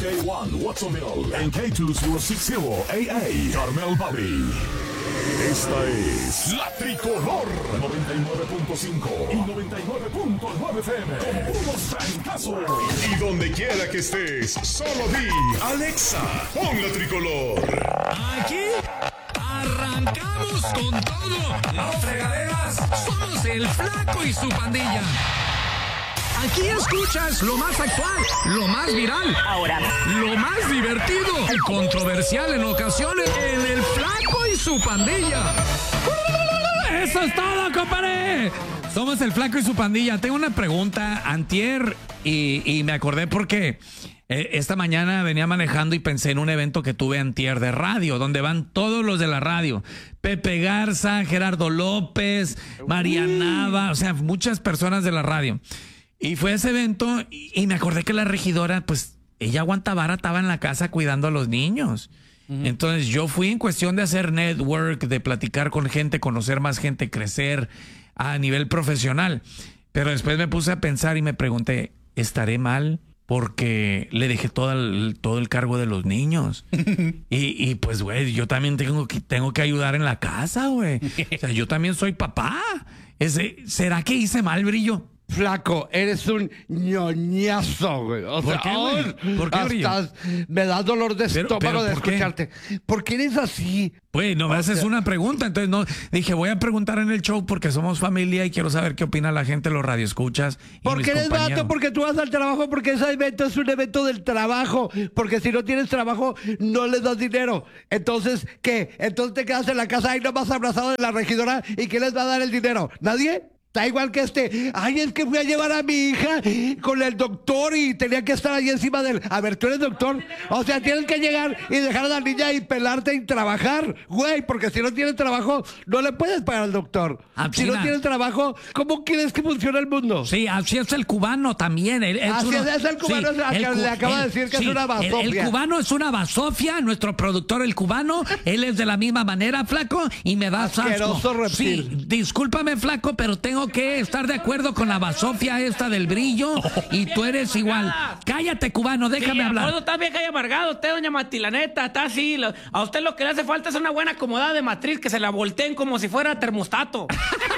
K1 Watsonville en K260 AA Carmel Valley. Esta es La Tricolor 99.5 y 99.9 FM con puros francazos. Y donde quiera que estés, solo di Alexa, pon La Tricolor. Aquí arrancamos con todo. Las fregaderas somos el Flaco y su pandilla. Aquí escuchas lo más actual, lo más viral, ahora lo más divertido y controversial en ocasiones en el Flaco y su pandilla. ¡Eso es todo, compadre! Somos el Flaco y su pandilla. Tengo una pregunta, antier, y me acordé porque esta mañana venía manejando y pensé en un evento que tuve antier de radio, donde van todos los de la radio. Pepe Garza, Gerardo López, María Nava, o sea, muchas personas de la radio. Y fue ese evento y me acordé que la regidora, pues, ella aguanta vara, estaba en la casa cuidando a los niños. Entonces yo fui en cuestión de hacer network, de platicar con gente, conocer más gente, crecer a nivel profesional. Pero después me puse a pensar y me pregunté, ¿estaré mal? Porque le dejé todo el cargo de los niños. y pues, güey, yo también tengo que ayudar en la casa, güey. O sea, yo también soy papá. ¿Será que hice mal, Brillo? Flaco, eres un ñoñazo, güey. O ¿Por sea, qué, güey? ¿Por qué, Brillo? Me da dolor de estómago pero de ¿por qué? escucharte. ¿Por qué eres así? Pues no me haces una pregunta, entonces no dije, voy a preguntar en el show porque somos familia y quiero saber qué opina la gente, los radioescuchas. Porque eres vato, porque tú vas al trabajo, porque ese evento es un evento del trabajo, porque si no tienes trabajo no les das dinero. Entonces, ¿qué? Entonces te quedas en la casa ahí nomás abrazado de la regidora y ¿quién les va a dar el dinero? ¿Nadie? Está igual que ay, es que fui a llevar a mi hija con el doctor y tenía que estar ahí encima del... A ver, tú eres doctor. O sea, tienes que llegar y dejar a la niña y pelarte y trabajar, güey, porque si no tienes trabajo, no le puedes pagar al doctor. Si no tienes trabajo, ¿cómo quieres que funcione el mundo? Sí, así es el cubano también. Es el cubano, sí, le acaba de decir que es una basofia. El cubano es una basofia, nuestro productor, el cubano, él es de la misma manera, Flaco, y me da asqueroso reptil. Sí, discúlpame, Flaco, pero tengo que estar de acuerdo con la basofia esta del Brillo y tú eres igual. Cállate, cubano, déjame hablar. No, está vieja y amargado usted, doña Mati, la neta, está así. A usted lo que le hace falta es una buena acomodada de matriz, que se la volteen como si fuera termostato.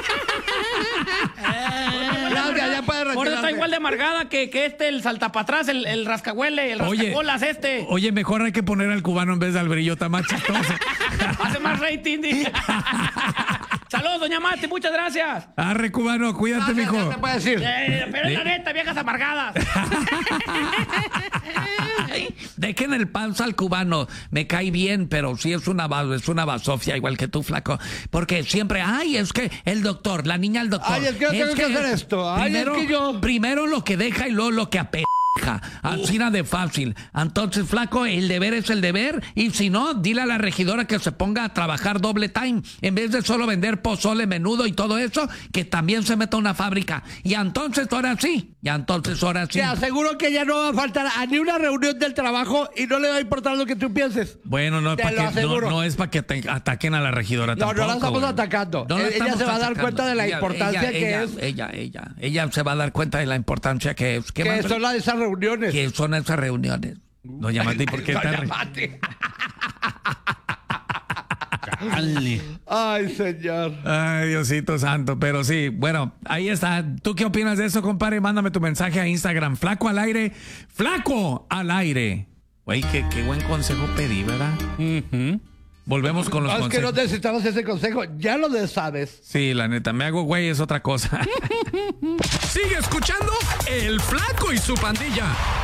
Ya puede retirarse. Por eso está igual de amargada que el saltapatrás, el rascahuele, el rascacolas Oye, mejor hay que poner al cubano en vez de al Brillo, está más chistoso. Hace más rating. Saludos, doña Mati, muchas gracias. Arre, cubano, cuídate, mijo. Ya te puede decir. Pero es la neta, viejas amargadas. Dejen el panza al cubano. Me cae bien, pero sí es una basofia, igual que tú, Flaco. Porque siempre, es que el doctor, la niña el doctor. Es que yo tengo que hacer esto. Primero lo que deja y luego lo que apetece. Así de fácil. Entonces, Flaco, el deber es el deber. Y si no, dile a la regidora que se ponga a trabajar doble time. En vez de solo vender pozole, menudo y todo eso, que también se meta a una fábrica. Y entonces ahora sí. Te aseguro que ya no va a faltar a ni una reunión del trabajo y no le va a importar lo que tú pienses. Bueno, no es para que te ataquen a la regidora tampoco. No la estamos atacando. Ella se va a dar cuenta de la importancia que es. Ella se va a dar cuenta de la importancia que es. Que son esas reuniones. ¿Qué son esas reuniones? Doña Mati, ¿por qué Doña Mati. Ay, señor. Ay, Diosito santo. Pero sí, bueno, ahí está. ¿Tú qué opinas de eso, compadre? Mándame tu mensaje a Instagram. Flaco al aire. Flaco al aire. Güey, qué buen consejo pedí, ¿verdad? Volvemos con los consejos. Es que no necesitamos ese consejo. Ya lo sabes. Sí, la neta. Me hago güey es otra cosa. Sigue escuchando El Flaco y su pandilla.